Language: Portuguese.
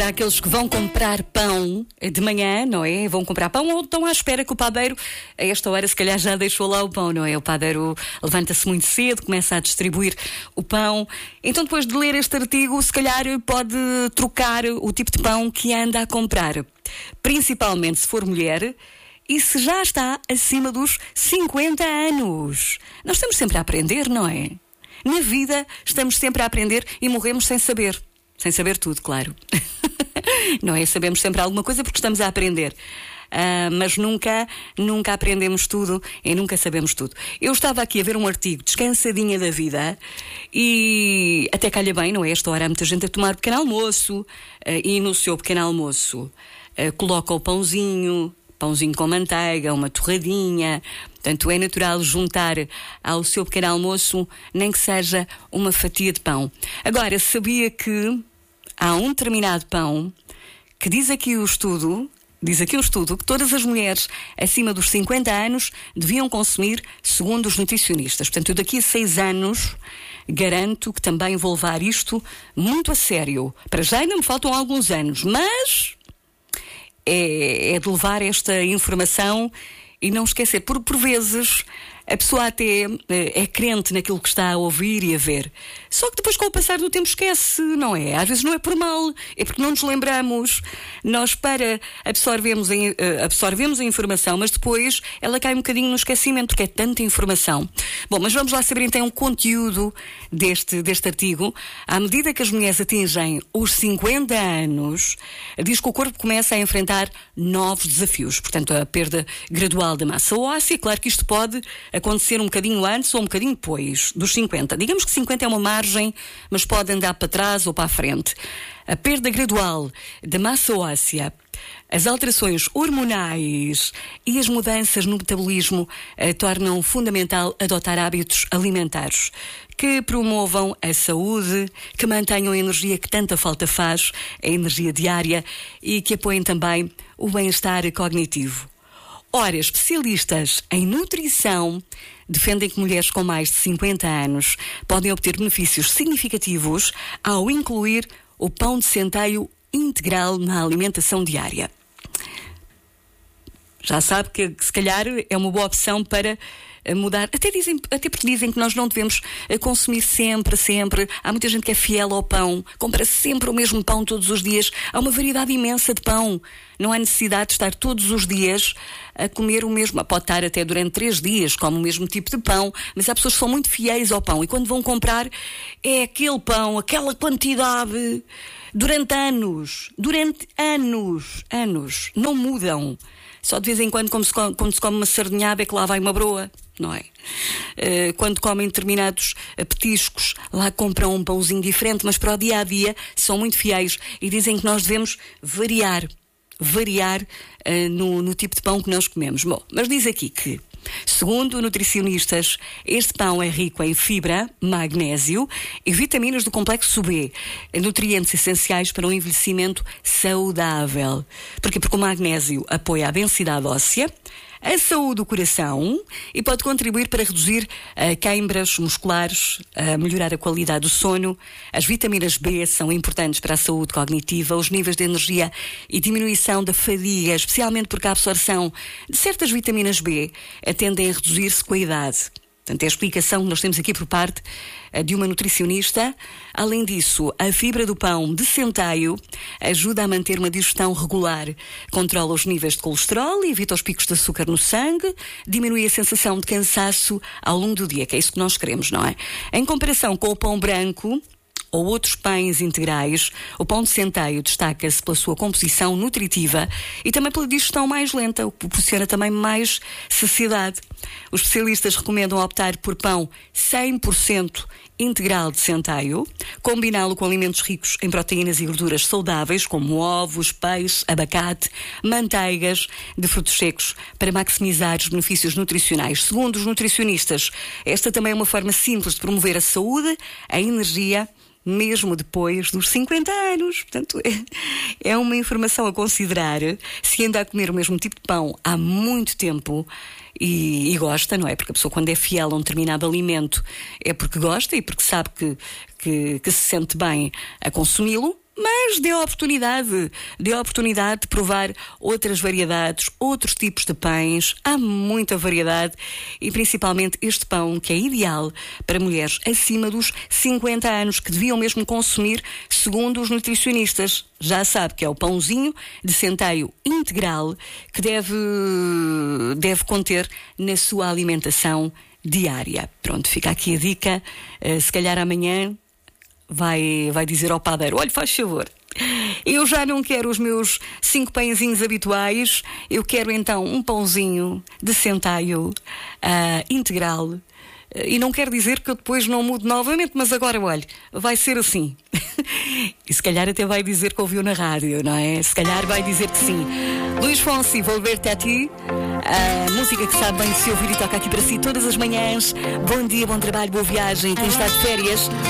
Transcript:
Há aqueles que vão comprar pão de manhã, não é? Vão comprar pão ou estão à espera que o padeiro, a esta hora, se calhar já deixou lá o pão, não é? O padeiro levanta-se muito cedo, começa a distribuir o pão. Então, depois de ler este artigo, se calhar pode trocar o tipo de pão que anda a comprar. Principalmente se for mulher e se já está acima dos 50 anos. Nós estamos sempre a aprender, não é? Na vida estamos sempre a aprender e morremos sem saber. Sem saber tudo, claro. Não é? Sabemos sempre alguma coisa porque estamos a aprender. Mas nunca aprendemos tudo e nunca sabemos tudo. Eu estava aqui a ver um artigo, Descansadinha da Vida, e até calha bem, não é? Esta hora há muita gente a tomar pequeno almoço, e no seu pequeno almoço coloca o pãozinho com manteiga, uma torradinha. Portanto, é natural juntar ao seu pequeno almoço, nem que seja uma fatia de pão. Agora, sabia que há um determinado pão que diz aqui o estudo que todas as mulheres acima dos 50 anos deviam consumir, segundo os nutricionistas. Portanto, eu daqui a 6 anos garanto que também vou levar isto muito a sério. Para já ainda me faltam alguns anos, mas é de levar esta informação e não esquecer. Por vezes a pessoa até é crente naquilo que está a ouvir e a ver. Só que depois, com o passar do tempo, esquece, não é? Às vezes não é por mal, é porque não nos lembramos. Nós, para absorvemos a informação, mas depois ela cai um bocadinho no esquecimento, porque é tanta informação. Bom, mas vamos lá saber então o conteúdo deste artigo. À medida que as mulheres atingem os 50 anos, diz que o corpo começa a enfrentar novos desafios. Portanto, a perda gradual da massa óssea. Claro que isto pode acontecer um bocadinho antes ou um bocadinho depois dos 50. Digamos que 50 é uma margem, mas pode andar para trás ou para a frente. A perda gradual da massa óssea, as alterações hormonais e as mudanças no metabolismo tornam fundamental adotar hábitos alimentares que promovam a saúde, que mantenham a energia que tanta falta faz, a energia diária, e que apoiem também o bem-estar cognitivo. Ora, especialistas em nutrição defendem que mulheres com mais de 50 anos podem obter benefícios significativos ao incluir o pão de centeio integral na alimentação diária. Já sabe que se calhar é uma boa opção para mudar. Até porque dizem que nós não devemos consumir sempre. Há muita gente que é fiel ao pão, compra sempre o mesmo pão todos os dias. Há uma variedade imensa de pão. Não há necessidade de estar todos os dias a comer o mesmo. Pode estar até durante 3 dias, come o mesmo tipo de pão, mas há pessoas que são muito fiéis ao pão e quando vão comprar é aquele pão, aquela quantidade, durante anos, não mudam. Só de vez em quando, como se come uma sardinhada, é que lá vai uma broa, não é? Quando comem determinados petiscos, lá compram um pãozinho diferente, mas para o dia-a-dia são muito fiéis e dizem que nós devemos variar no tipo de pão que nós comemos. Bom, mas diz aqui que, segundo nutricionistas, este pão é rico em fibra, magnésio e vitaminas do complexo B, nutrientes essenciais para um envelhecimento saudável. Porquê? Porque o magnésio apoia a densidade óssea, a saúde do coração e pode contribuir para reduzir queimbras musculares, melhorar a qualidade do sono. As vitaminas B são importantes para a saúde cognitiva, os níveis de energia e diminuição da fadiga, especialmente porque a absorção de certas vitaminas B tendem a reduzir-se com a idade. Portanto, é a explicação que nós temos aqui por parte de uma nutricionista. Além disso, a fibra do pão de centeio ajuda a manter uma digestão regular, controla os níveis de colesterol e evita os picos de açúcar no sangue, diminui a sensação de cansaço ao longo do dia, que é isso que nós queremos, não é? Em comparação com o pão branco ou outros pães integrais, o pão de centeio destaca-se pela sua composição nutritiva e também pela digestão mais lenta, o que proporciona também mais saciedade. Os especialistas recomendam optar por pão 100% integral de centeio, combiná-lo com alimentos ricos em proteínas e gorduras saudáveis, como ovos, peixe, abacate, manteigas de frutos secos, para maximizar os benefícios nutricionais. Segundo os nutricionistas, esta também é uma forma simples de promover a saúde, a energia, mesmo depois dos 50 anos. Portanto, é uma informação a considerar. Se anda a comer o mesmo tipo de pão há muito tempo e gosta, não é? Porque a pessoa, quando é fiel a um determinado alimento, é porque gosta e porque sabe que se sente bem a consumi-lo, mas dê a oportunidade de provar outras variedades, outros tipos de pães. Há muita variedade e principalmente este pão que é ideal para mulheres acima dos 50 anos que deviam mesmo consumir, segundo os nutricionistas. Já sabe que é o pãozinho de centeio integral que deve conter na sua alimentação diária. Pronto, fica aqui a dica. Se calhar amanhã vai dizer ao padeiro: olha, faz favor, eu já não quero os meus 5 pãezinhos habituais, eu quero então um pãozinho de centeio integral. E não quer dizer que eu depois não mude novamente, mas agora, olha, vai ser assim. E se calhar até vai dizer que ouviu na rádio, não é? Se calhar vai dizer que sim. Luís Fonsi, Volver-te a ti. A música que sabe bem se ouvir e toca aqui para si todas as manhãs. Bom dia, bom trabalho, boa viagem. Quem está de férias,